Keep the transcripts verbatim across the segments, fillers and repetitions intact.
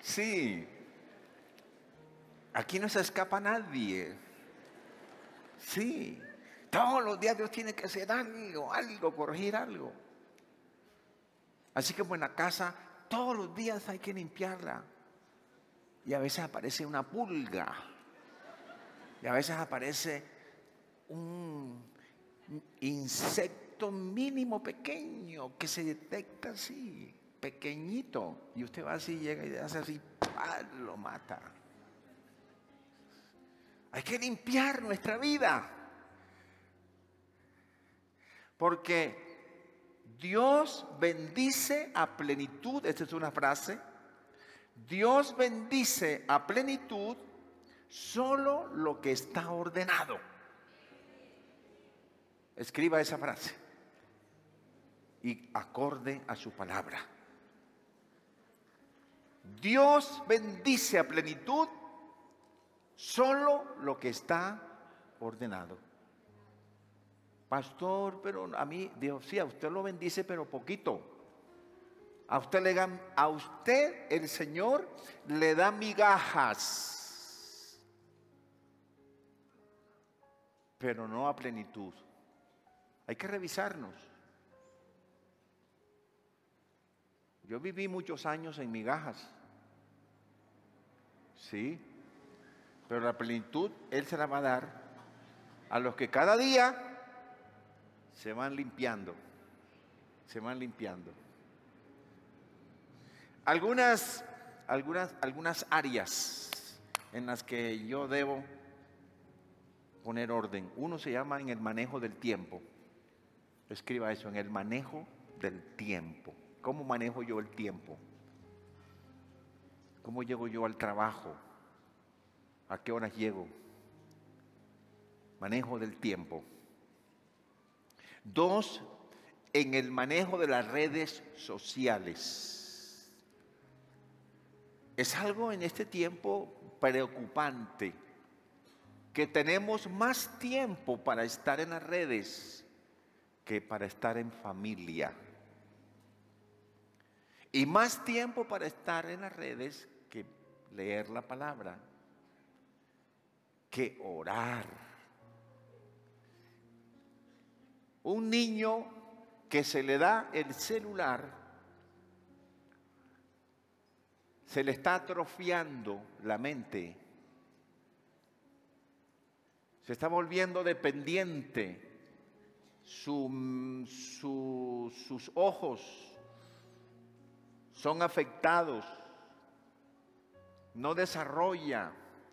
Sí. Aquí no se escapa nadie. Sí. Todos los días Dios tiene que hacer algo, algo, corregir algo. Así que en la casa todos los días hay que limpiarla. Y a veces aparece una pulga. Y a veces aparece un insecto mínimo pequeño que se detecta así, pequeñito. Y usted va así, llega y hace así, ¡pah!, lo mata. Hay que limpiar nuestra vida. Porque Dios bendice a plenitud. Esta es una frase. Dios bendice a plenitud solo lo que está ordenado. Escriba esa frase. Y acorde a su palabra. Dios bendice a plenitud solo lo que está ordenado. Pastor, pero a mí, Dios, sí, a usted lo bendice, pero poquito. A usted, le da, a usted el Señor le da migajas, pero no a plenitud. Hay que revisarnos. Yo viví muchos años en migajas. Sí. Pero la plenitud Él se la va a dar a los que cada día se van limpiando. Se van limpiando. Algunas, algunas, algunas áreas en las que yo debo poner orden. Uno se llama en el manejo del tiempo. Escriba eso, en el manejo del tiempo. ¿Cómo manejo yo el tiempo? ¿Cómo llego yo al trabajo? ¿A qué horas llego? Manejo del tiempo. Dos, en el manejo de las redes sociales. Es algo en este tiempo preocupante, que tenemos más tiempo para estar en las redes que para estar en familia. Y más tiempo para estar en las redes que leer la palabra, que orar. Un niño que se le da el celular, se le está atrofiando la mente, se está volviendo dependiente, su, su, sus ojos son afectados, no desarrolla.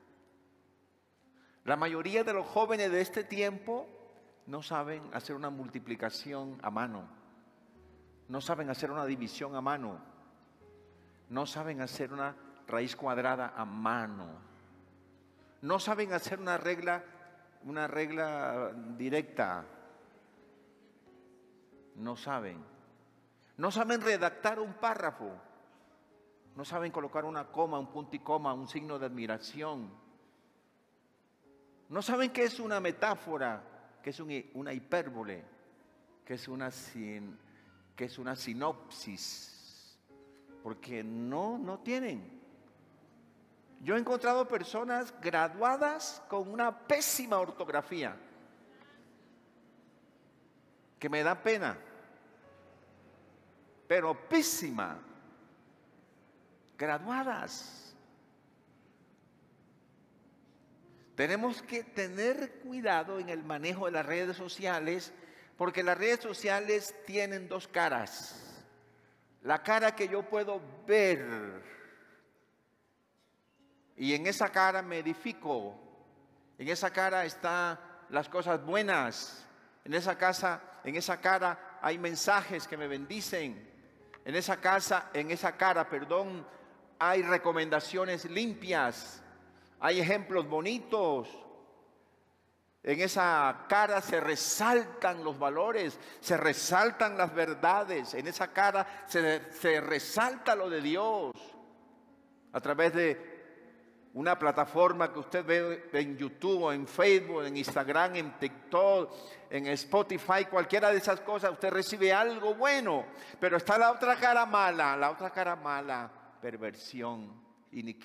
La mayoría de los jóvenes de este tiempo no saben hacer una multiplicación a mano, no saben hacer una división a mano, no saben hacer una raíz cuadrada a mano, no saben hacer una regla, una regla directa, no saben, no saben redactar un párrafo, no saben colocar una coma, un punto y coma, un signo de admiración, no saben qué es una metáfora, qué es un, una hipérbole, qué es una, sin, qué es una sinopsis. Porque no, no tienen. Yo he encontrado personas graduadas con una pésima ortografía, que me da pena, pero pésima. Graduadas. Tenemos que tener cuidado en el manejo de las redes sociales, porque las redes sociales tienen dos caras. La cara que yo puedo ver, y en esa cara me edifico, en esa cara están las cosas buenas, en esa casa, en esa cara hay mensajes que me bendicen, en esa casa, en esa cara, perdón, hay recomendaciones limpias, hay ejemplos bonitos. En esa cara se resaltan los valores, se resaltan las verdades, en esa cara se, se resalta lo de Dios. A través de una plataforma que usted ve en YouTube, o en Facebook, en Instagram, en TikTok, en Spotify, cualquiera de esas cosas, usted recibe algo bueno. Pero está la otra cara mala, la otra cara mala, perversión, y ni